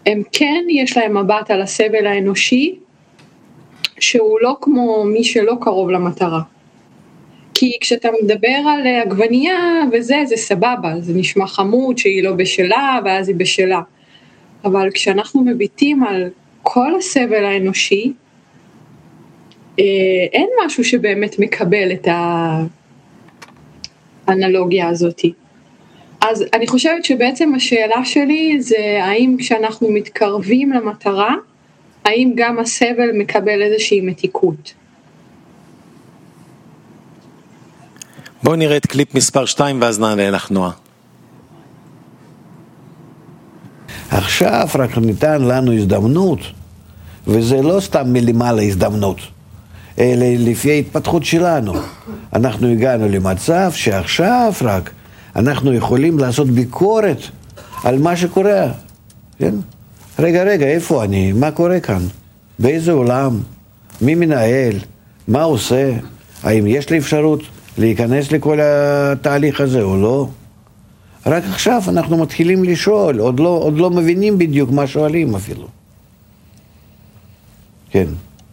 הם כן יש להם מבט על הסבל האנושי, שהוא לא כמו מי שלא קרוב למטרה. כי כשאתה מדבר על עגבנייה וזה, זה סבבה, זה נשמע חמוד שהיא לא בשלה ואז היא בשלה. אבל כשאנחנו מביטים על כל הסבל האנושי, אין משהו שבאמת מקבל את האנלוגיה הזאת. אז אני חושבת שבעצם השאלה שלי זה האם כשאנחנו מתקרבים למטרה, האם גם הסבל מקבל איזושהי מתיקות. בואו נראה את קליפ מספר 2 ואז נענה לך נועה. עכשיו רק ניתן לנו הזדמנות, וזה לא סתם מלמעלה הזדמנות, אלא לפי ההתפתחות שלנו. אנחנו הגענו למצב שעכשיו רק אנחנו יכולים לעשות ביקורת על מה שקורה. כן? רגע, איפה אני? מה קורה כאן? באיזה עולם? מי מנהל? מה עושה? האם יש לי אפשרות להיכנס לכל התהליך הזה או לא? רק עכשיו אנחנו מתחילים לשאול, עוד לא מבינים בדיוק מה שואלים אפילו. כן.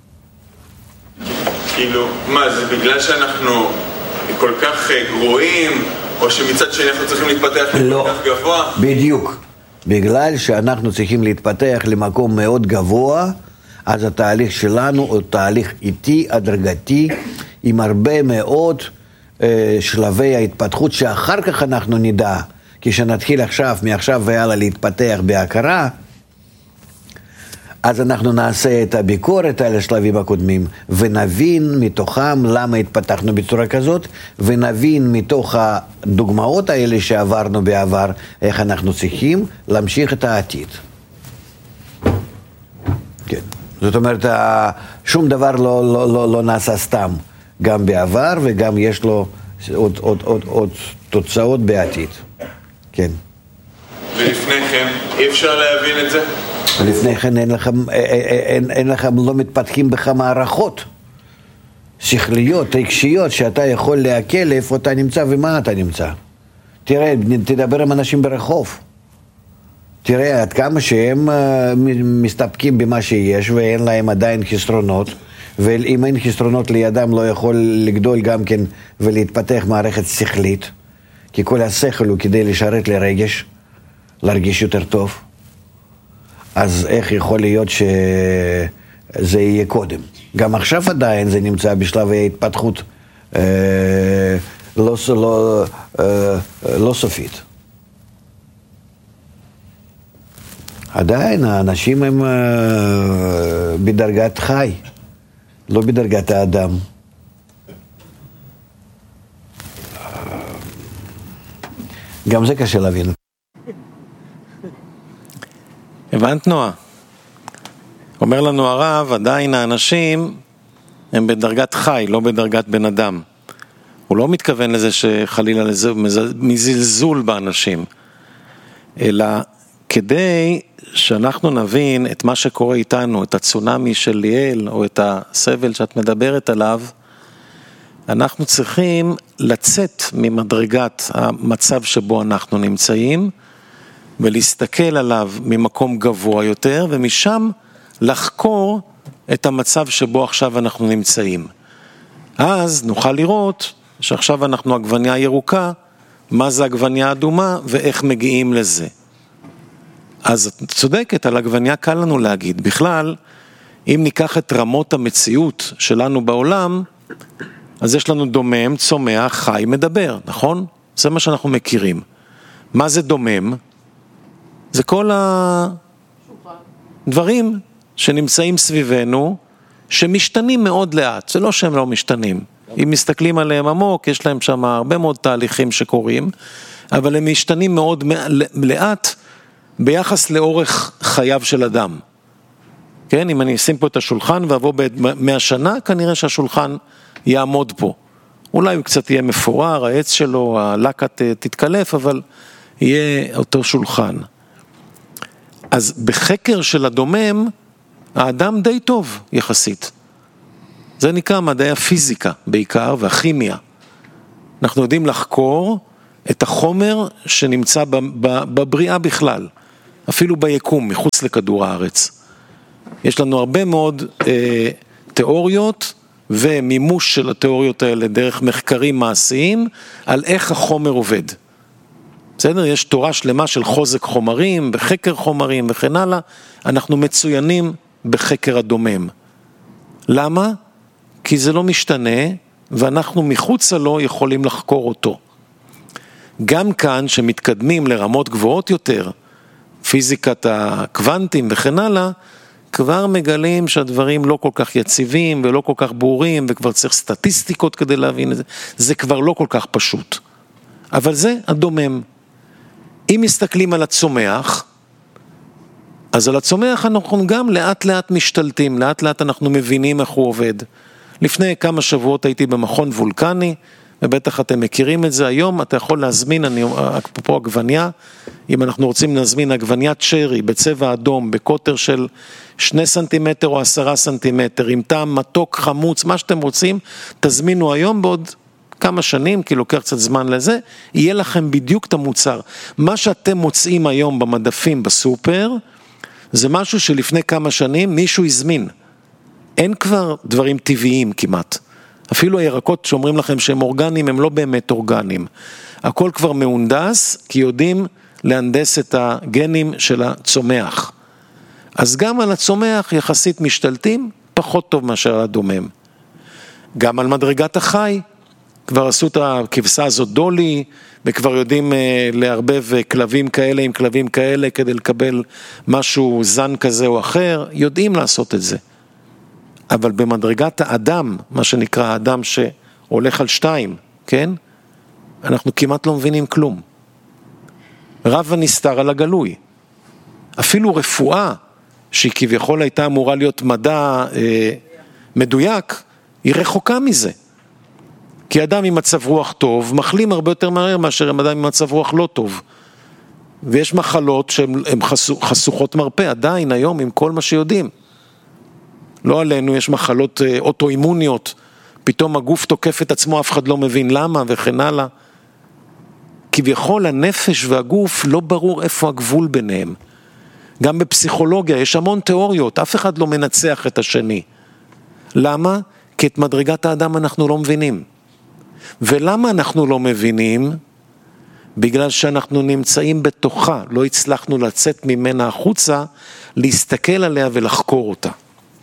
כאילו, מה, זה בגלל שאנחנו כל כך גרועים, או שמצד שני אנחנו צריכים להתפתח כל כך גבוה? בדיוק. בגלל שאנחנו צריכים להתפתח למקום מאוד גבוה, אז התהליך שלנו הוא תהליך איטי, הדרגתי, עם הרבה מאוד שלבי ההתפתחות שאחר כך אנחנו נדע, כי שנתחיל מעכשיו והלאה להתפתח בהכרה, אז אנחנו נעשה את הביקורת על השלבים הקודמים, ונבין מתוכם למה התפתחנו בצורה כזאת, ונבין מתוך הדוגמאות האלה שעברנו בעבר, איך אנחנו צריכים להמשיך את העתיד. כן. זאת אומרת, שום דבר לא נעשה סתם, גם בעבר וגם יש לו עוד תוצאות בעתיד. כן. ולפני כן, אי אפשר להבין את זה? ולפני כן אין לכם, לא מתפתחים בך מערכות שכליות, רגשיות, שאתה יכול להקל איפה אתה נמצא ומה אתה נמצא. תראה, תדבר עם אנשים ברחוב. תראה, עד כמה שהם מסתפקים במה שיש ואין להם עדיין חסרונות, ואם אין חסרונות לידם לא יכול לגדול גם כן ולהתפתח מערכת שכלית, כי כל השכל הוא כדי לשרת לרגש, להרגיש יותר טוב. אז איך יכול להיות שזה יהיה קודם? גם עכשיו עדיין זה נמצא בשלב ההתפתחות לא סופית. עדיין האנשים הם בדרגת חי, לא בדרגת האדם. גם זה קשה להבין. הבנת נועה? אומר לנו הרב, עדיין האנשים הם בדרגת חי, לא בדרגת בן אדם. הוא לא מתכוון לזה שחלילה לזה מזלזול באנשים, אלא כדי שאנחנו נבין את מה שקורה איתנו, את הצונמי של ליאל, או את הסבל שאת מדברת עליו, אנחנו צריכים לצאת ממדרגת המצב שבו אנחנו נמצאים, ולהסתכל עליו ממקום גבוה יותר, ומשם לחקור את המצב שבו עכשיו אנחנו נמצאים. אז נוכל לראות שעכשיו אנחנו עגבניה ירוקה, מה זה עגבניה אדומה ואיך מגיעים לזה. אז את צודקת, על עגבניה קל לנו להגיד. בכלל, אם ניקח את רמות המציאות שלנו בעולם, אז יש לנו דומם, צומח, חי, מדבר, נכון? זה מה שאנחנו מכירים. מה זה דומם? זה כל הדברים שנמצאים סביבנו, שמשתנים מאוד לאט. זה לא שהם לא משתנים. אם מסתכלים עליהם עמוק, יש להם שם הרבה מאוד תהליכים שקורים, אבל הם משתנים מאוד לאט ביחס לאורך חייו של אדם. כן, אם אני אשים פה את השולחן ועבור 100 שנה, כנראה שהשולחן יעמוד פה. אולי הוא קצת יהיה מפורר, העץ שלו, הלקת תתקלף, אבל יהיה אותו שולחן. אז בחקר של הדומם, האדם די טוב יחסית. זה נקרא מדעי הפיזיקה בעיקר והכימיה. אנחנו יודעים לחקור את החומר שנמצא בבריאה בכלל. אפילו ביקום, מחוץ לכדור הארץ. יש לנו הרבה מאוד תיאוריות ומימוש של התיאוריות האלה דרך מחקרים מעשיים על איך החומר עובד. בסדר? יש תורה שלמה של חוזק חומרים, בחקר חומרים וכן הלאה. אנחנו מצוינים בחקר הדומם. למה? כי זה לא משתנה, ואנחנו מחוץ לו יכולים לחקור אותו. גם כאן שמתקדמים לרמות גבוהות יותר, פיזיקת הקוונטים וכן הלאה, כבר מגלים שהדברים לא כל כך יציבים ולא כל כך ברורים, וכבר צריך סטטיסטיקות כדי להבין את זה. זה כבר לא כל כך פשוט. אבל זה הדומם. אם מסתכלים על הצומח, אז על הצומח אנחנו גם לאט לאט משתלטים, לאט לאט אנחנו מבינים איך הוא עובד. לפני כמה שבועות הייתי במכון וולקני, ובטח אתם מכירים את זה. היום אתה יכול להזמין, פה עגבניה, אם אנחנו רוצים להזמין עגבניית שרי בצבע אדום, בקוטר של 2 סנטימטר או 10 סנטימטר, עם טעם מתוק, חמוץ, מה שאתם רוצים, תזמינו היום. בעוד כמה שנים, כי לוקח קצת זמן לזה, יהיה לכם בדיוק את המוצר. מה שאתם מוצאים היום במדפים בסופר, זה משהו שלפני כמה שנים מישהו הזמין. אין כבר דברים טבעיים כמעט. אפילו הירקות שאומרים לכם שהם אורגניים, הם לא באמת אורגניים. הכל כבר מהונדס, כי יודעים להנדס את הגנים של הצומח. אז גם על הצומח יחסית משתלטים, פחות טוב מאשר על הדומם. גם על מדרגת החי, כבר עשו את הכבשה הזאת דולי, וכבר יודעים להרבב כלבים כאלה עם כלבים כאלה, כדי לקבל משהו זן כזה או אחר, יודעים לעשות את זה. אבל במדרגת האדם, מה שנקרא האדם שהולך על 2, כן? אנחנו כמעט לא מבינים כלום. רב הנסתר על הגלוי. אפילו רפואה, שהיא כביכול הייתה אמורה להיות מדע מדויק, היא רחוקה מזה. כי אדם עם מצב רוח טוב, מחלים הרבה יותר מהר מאשר אדם עם מצב רוח לא טוב. ויש מחלות שהן חשוכות מרפא, עדיין היום עם כל מה שיודעים. לא עלינו, יש מחלות אוטואימוניות, פתאום הגוף תוקף את עצמו, אף אחד לא מבין למה וכן הלאה. כביכול הנפש והגוף לא ברור איפה הגבול ביניהם. גם בפסיכולוגיה יש המון תיאוריות, אף אחד לא מנצח את השני. למה? כי את מדרגת האדם אנחנו לא מבינים. ולמה אנחנו לא מבינים? בגלל שאנחנו נמצאים בתוכה, לא הצלחנו לצאת ממנה החוצה, להסתכל עליה ולחקור אותה.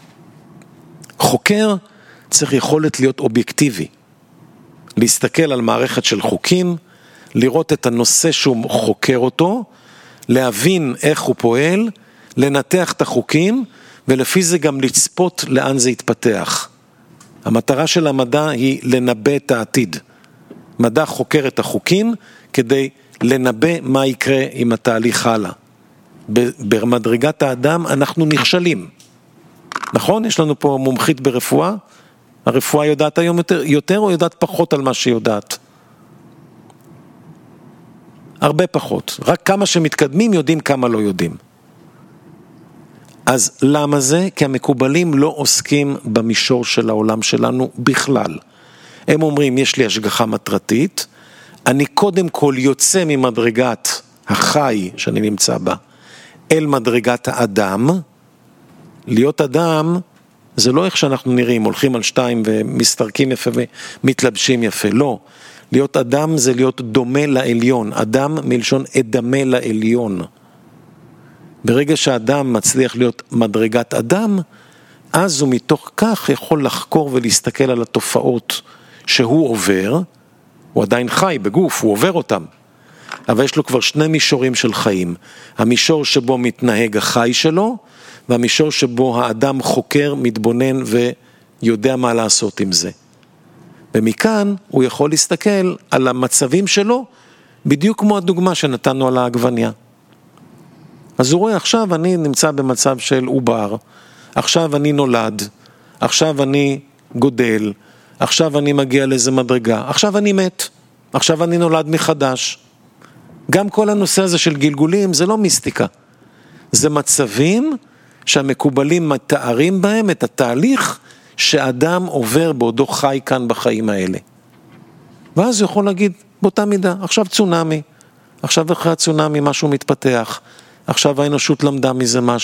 חוקר צריך יכולת להיות אובייקטיבי, להסתכל על מערכת של חוקים, לראות את הנושא שהוא חוקר אותו, להבין איך הוא פועל, לנתח את החוקים, ולפי זה גם לצפות לאן זה יתפתח. המטרה של המדע היא לנבא את העתיד. מדע חוקר את החוקים כדי לנבא מה יקרה עם התהליך הלאה. במדרגת האדם אנחנו נכשלים. נכון? יש לנו פה מומחית ברפואה. הרפואה יודעת היום יותר או יודעת פחות על מה שהיא יודעת? הרבה פחות. רק כמה שמתקדמים יודעים, כמה לא יודעים. אז למה זה? כי המקובלים לא עוסקים במישור של העולם שלנו בכלל. הם אומרים, יש לי השגחה מטרתית, אני קודם כל יוצא ממדרגת החי שאני נמצא בה, אל מדרגת האדם. להיות אדם זה לא איך שאנחנו נראים, הולכים על 2 ומסתרקים יפה ומתלבשים יפה, לא. להיות אדם זה להיות דומה לעליון, אדם מלשון אדמה לעליון. ברגע שהאדם מצליח להיות מדרגת אדם, אז הוא מתוך כך יכול לחקור ולהסתכל על התופעות שהוא עובר, הוא עדיין חי בגוף, הוא עובר אותם. אבל יש לו כבר 2 מישורים של חיים. המישור שבו מתנהג החי שלו, והמישור שבו האדם חוקר, מתבונן ויודע מה לעשות עם זה. ומכאן הוא יכול להסתכל על המצבים שלו, בדיוק כמו הדוגמה שנתנו על העגבניה. אז הוא רואה, עכשיו אני נמצא במצב של עובר, עכשיו אני נולד, עכשיו אני גודל, עכשיו אני מגיע לאיזה מדרגה, עכשיו אני מת, עכשיו אני נולד מחדש. גם כל הנושא הזה של גלגולים זה לא מיסטיקה. זה מצבים שהמקובלים מתארים בהם את התהליך שאדם עובר בעודו חי כאן בחיים האלה. ואז הוא יכול להגיד באותה מידה, עכשיו צונמי, עכשיו אחרי הצונמי משהו מתפתח, עכשיו האנושות למדה מזה משהו.